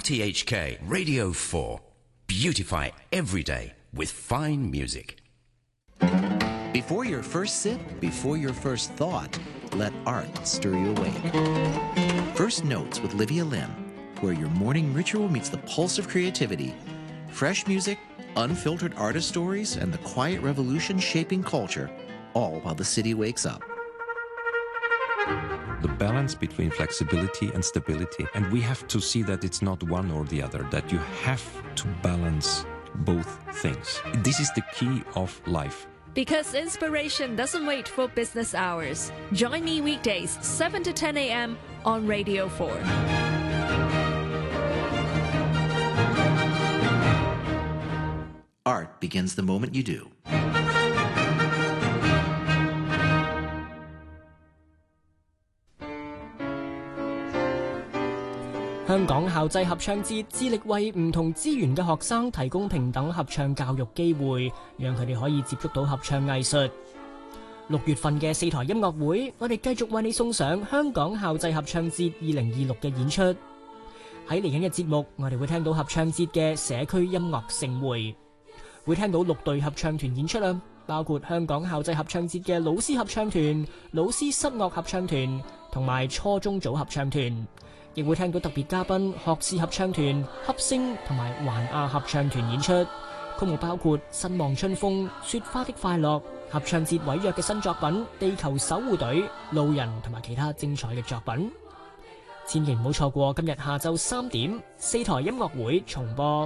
RTHK Radio 4. Beautify every day with fine music. Before your first sip, before your first thought, let art stir you awake. First Notes with Livia Lim, where your morning ritual meets the pulse of creativity. Fresh music, unfiltered artist stories, and the quiet revolution shaping culture, all while the city wakes up. The balance between flexibility and stability. And we have to see that it's not one or the other, that you have to balance both things. This is the key of life. Because inspiration doesn't wait for business hours. Join me weekdays, 7 to 10 a.m. on Radio 4. Art begins the moment you do. 香港校際合唱節致力為唔同資源嘅學生提供平等合唱教育機會，讓佢哋可以接觸到合唱藝術。6月份嘅4台音樂會，我哋繼續為你送上香港校際合唱節2026嘅演出。喺嚟緊嘅節目，我哋會聽到合唱節嘅社區音樂盛會，會聽到6隊合唱團演出啦，包括香港校際合唱節嘅老師合唱團、老師室樂合唱團同埋初中組合唱團。亦會聽到特別嘉賓學士合唱團、合聲同埋環亞合唱團演出，曲目包括《新望春風》、《雪花的快樂》、合唱節委約嘅新作品《地球守護隊》、路人同埋其他精彩嘅作品。千祈唔好錯過今日下晝3點4台音樂會重播。